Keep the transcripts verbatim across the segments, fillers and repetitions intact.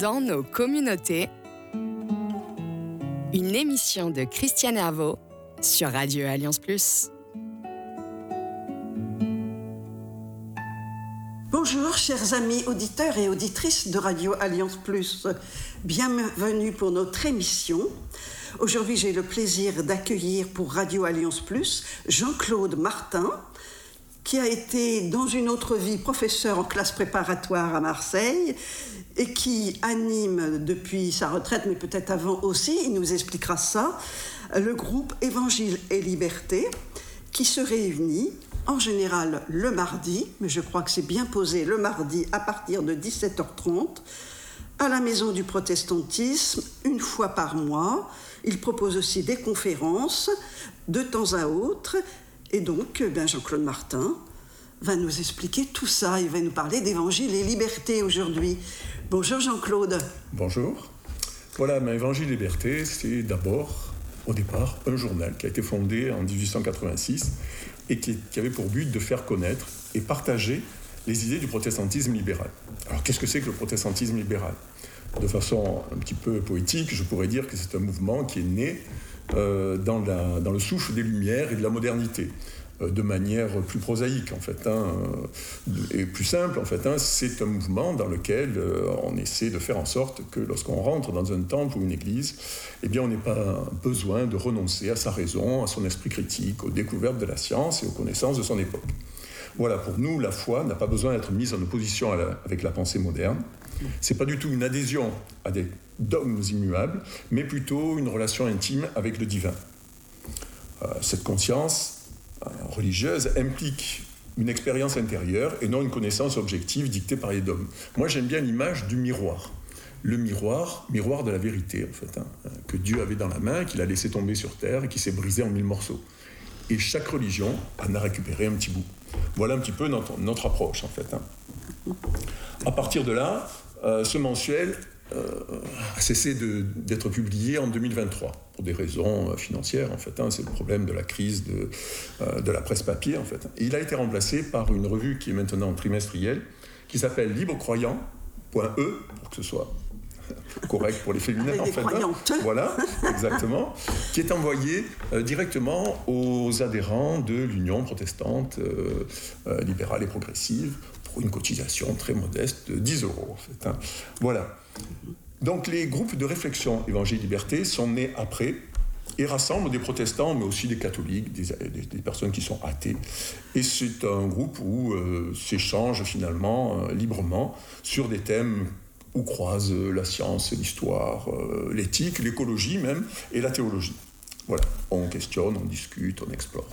dans nos communautés. Une émission de Christiane Herveau sur Radio Alliance Plus. Bonjour chers amis auditeurs et auditrices de Radio Alliance Plus. Bienvenue pour notre émission. Aujourd'hui, j'ai le plaisir d'accueillir pour Radio Alliance Plus Jean-Claude Martin, qui a été dans une autre vie professeur en classe préparatoire à Marseille et qui anime depuis sa retraite, mais peut-être avant aussi, il nous expliquera ça, le groupe Évangile et Liberté, qui se réunit en général le mardi, mais je crois que c'est bien posé, le mardi à partir de dix-sept heures trente, à la Maison du Protestantisme, une fois par mois. Il propose aussi des conférences de temps à autre. Et donc, ben Jean-Claude Martin va nous expliquer tout ça. Il va nous parler d'Évangile et Liberté aujourd'hui. Bonjour Jean-Claude. Bonjour. Voilà, mais Évangile et Liberté, c'est d'abord, au départ, un journal qui a été fondé en dix-huit cent quatre-vingt-six et qui, qui avait pour but de faire connaître et partager les idées du protestantisme libéral. Alors, qu'est-ce que c'est que le protestantisme libéral ? De façon un petit peu poétique, je pourrais dire que c'est un mouvement qui est né euh, dans, la, dans le souffle des Lumières et de la modernité, euh, de manière plus prosaïque en fait, hein, euh, et plus simple en fait. Hein, c'est un mouvement dans lequel euh, on essaie de faire en sorte que lorsqu'on rentre dans un temple ou une église, eh bien on n'ait pas besoin de renoncer à sa raison, à son esprit critique, aux découvertes de la science et aux connaissances de son époque. Voilà, pour nous, la foi n'a pas besoin d'être mise en opposition à la, avec la pensée moderne. C'est pas du tout une adhésion à des dogmes immuables, mais plutôt une relation intime avec le divin. Euh, cette conscience euh, religieuse implique une expérience intérieure et non une connaissance objective dictée par les dogmes. Moi, j'aime bien l'image du miroir. Le miroir, miroir de la vérité, en fait, hein, que Dieu avait dans la main, qu'il a laissé tomber sur terre et qui s'est brisé en mille morceaux. Et chaque religion en a récupéré un petit bout. Voilà un petit peu notre, notre approche, en fait. Hein. À partir de là, euh, ce mensuel euh, a cessé de, d'être publié en deux mille vingt-trois, pour des raisons financières, en fait. Hein. C'est le problème de la crise de, euh, de la presse papier, en fait. Et il a été remplacé par une revue qui est maintenant trimestrielle, qui s'appelle librecroyant point e, pour que ce soit correct pour les féminins, en fait. Hein. Voilà, exactement. Qui est envoyé euh, directement aux adhérents de l'Union protestante euh, euh, libérale et progressive pour une cotisation très modeste de dix euros, en fait. Hein. Voilà. Donc, les groupes de réflexion Évangile et Liberté sont nés après et rassemblent des protestants, mais aussi des catholiques, des, des, des personnes qui sont athées. Et c'est un groupe où euh, s'échangent finalement euh, librement sur des thèmes où croisent la science, l'histoire, euh, l'éthique, l'écologie même, et la théologie. Voilà, on questionne, on discute, on explore.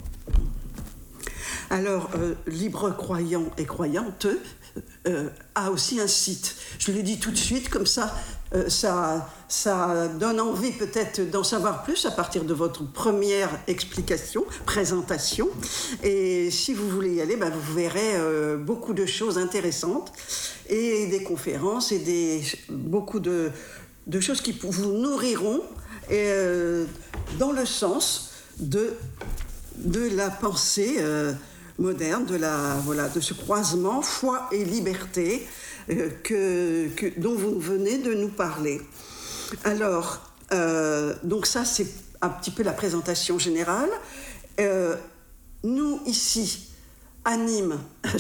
Alors, euh, Libre Croyant et Croyante euh, a aussi un site. Je le dis tout de suite, comme ça, euh, ça, ça donne envie peut-être d'en savoir plus à partir de votre première explication, présentation. Et si vous voulez y aller, ben, vous verrez euh, beaucoup de choses intéressantes et des conférences et des, beaucoup de, de choses qui vous nourriront et, euh, dans le sens de, de la pensée euh, moderne, de, la, voilà, de ce croisement foi et liberté euh, que, que, dont vous venez de nous parler. Alors, euh, donc ça, c'est un petit peu la présentation générale. Euh, nous, ici, à Nîmes,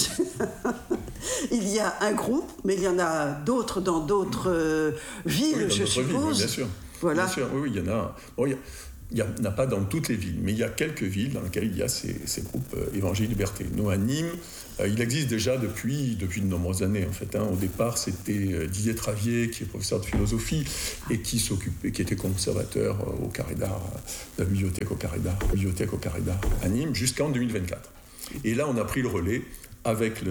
il y a un groupe, mais il y en a d'autres dans d'autres euh, villes, oui, je suppose. Villes, bien sûr. Voilà. Bien sûr, oui, oui, il y en a. Bon, il y a... Il n'y en a pas dans toutes les villes, mais il y a quelques villes dans lesquelles il y a ces, ces groupes euh, Évangile et Liberté. Nous, à Nîmes, euh, il existe déjà depuis, depuis de nombreuses années, en fait. Hein. Au départ, c'était euh, Didier Travier, qui est professeur de philosophie et qui s'occupait, qui était conservateur euh, au Carré d'Art, de la bibliothèque au Carré d'Art, bibliothèque au Carré d'Art à Nîmes, jusqu'en deux mille vingt-quatre. Et là, on a pris le relais avec le